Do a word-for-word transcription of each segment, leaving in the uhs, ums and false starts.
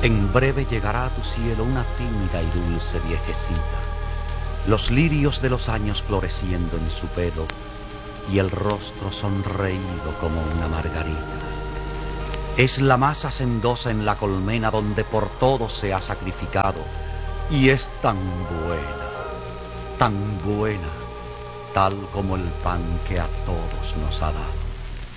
En breve llegará a tu cielo una tímida y dulce viejecita, los lirios de los años floreciendo en su pelo y el rostro sonreído como una margarita. Es la más hacendosa en la colmena donde por todo se ha sacrificado, y es tan buena, tan buena, tal como el pan que a todos nos ha dado.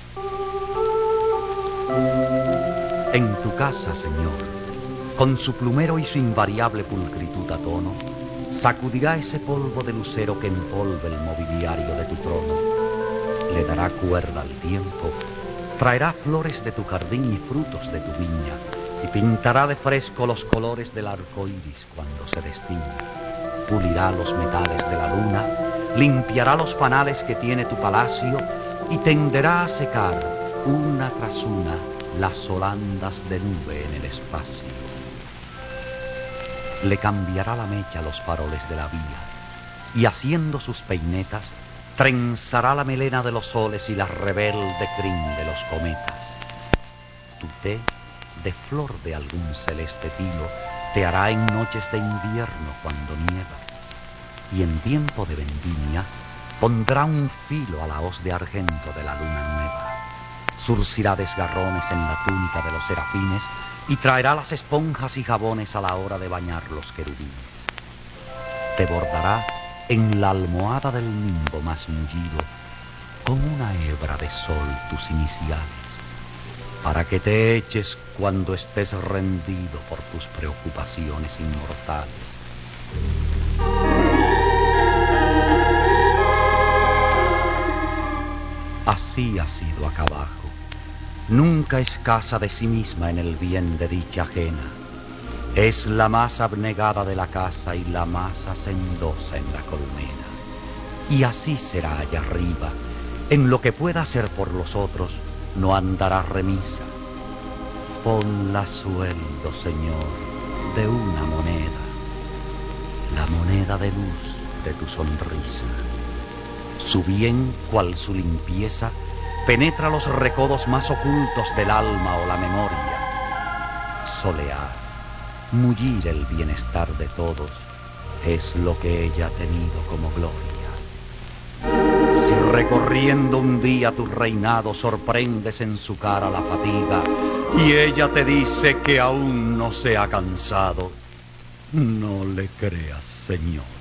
En tu casa, Señor, con su plumero y su invariable pulcritud a tono, sacudirá ese polvo de lucero que envolve el mobiliario de tu trono, le dará cuerda al tiempo, traerá flores de tu jardín y frutos de tu viña, y pintará de fresco los colores del arco iris cuando se destiña, pulirá los metales de la luna, limpiará los panales que tiene tu palacio y tenderá a secar, una tras una, las holandas de nube en el espacio. Le cambiará la mecha a los faroles de la vía, y haciendo sus peinetas, trenzará la melena de los soles y la rebelde crin de los cometas. Tu té, de flor de algún celeste tilo, te hará en noches de invierno cuando nieva, y en tiempo de vendimia pondrá un filo a la hoz de argento de la luna nueva. Surcirá desgarrones en la túnica de los serafines y traerá las esponjas y jabones a la hora de bañar los querubines. Te bordará en la almohada del nimbo más mullido con una hebra de sol tus iniciales, para que te eches cuando estés rendido por tus preocupaciones inmortales. Así ha sido acá abajo. Nunca es casa de sí misma en el bien de dicha ajena. Es la más abnegada de la casa y la más hacendosa en la colmena. Y así será allá arriba. En lo que pueda hacer por los otros, no andará remisa. Ponla sueldo, Señor, de una moneda, la moneda de luz de tu sonrisa. Su bien, cual su limpieza, penetra los recodos más ocultos del alma o la memoria. Solear, mullir el bienestar de todos, es lo que ella ha tenido como gloria. Si recorriendo un día tu reinado sorprendes en su cara la fatiga, y ella te dice que aún no se ha cansado, no le creas, Señor.